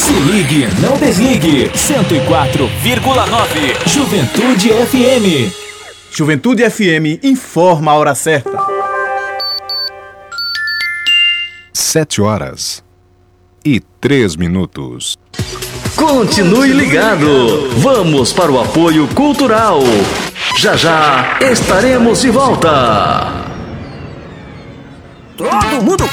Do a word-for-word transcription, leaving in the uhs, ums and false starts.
Se ligue, não desligue. cento e quatro vírgula nove Juventude F M. Juventude F M informa a hora certa. Sete horas e três minutos. Continue ligado. Vamos para o apoio cultural. Já já estaremos de volta. Todo mundo